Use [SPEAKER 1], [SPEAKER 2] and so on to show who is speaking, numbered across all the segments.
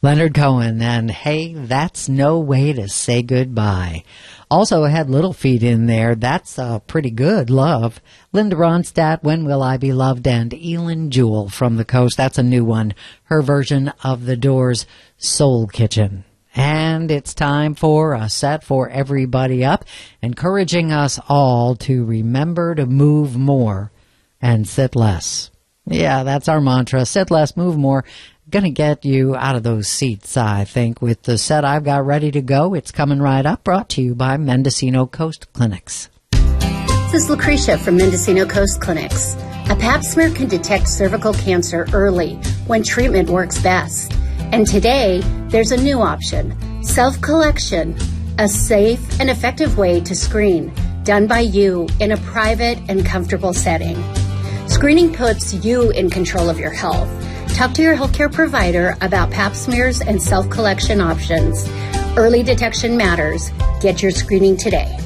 [SPEAKER 1] Leonard Cohen, and hey, that's no way to say goodbye. Also had Little Feat in there. That's pretty good. Love. Linda Ronstadt, When Will I Be Loved, and Elin Jewell from the Coast. That's a new one. Her version of The Doors' Soul Kitchen. And it's time for a set for everybody up, encouraging us all to remember to move more and sit less. Yeah, that's our mantra. Sit less, move more. Gonna get you out of those seats, I think, with the set I've got ready to go. It's coming right up, brought to you by Mendocino Coast Clinics.
[SPEAKER 2] This is Lucretia from Mendocino Coast Clinics. A pap smear can detect cervical cancer early when treatment works best. And today, there's a new option, self-collection, a safe and effective way to screen, done by you in a private and comfortable setting. Screening puts you in control of your health. Talk to your healthcare provider about pap smears and self-collection options. Early detection matters. Get your screening today.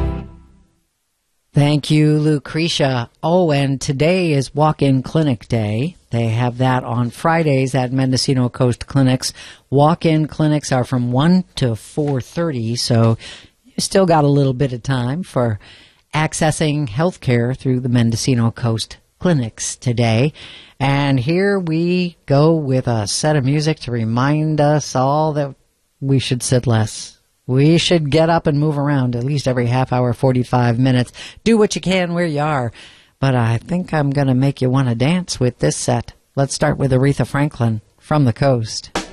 [SPEAKER 1] Thank you, Lucretia. Oh, and today is Walk-In Clinic Day. They have that on Fridays at Mendocino Coast Clinics. Walk-in clinics are from 1 to 4:30, so you still got a little bit of time for accessing health care through the Mendocino Coast Clinics today. And here we go with a set of music to remind us all that we should sit less. We should get up and move around at least every half hour, 45 minutes. Do what you can where you are. But I think I'm going to make you want to dance with this set. Let's start with Aretha Franklin from the Coast.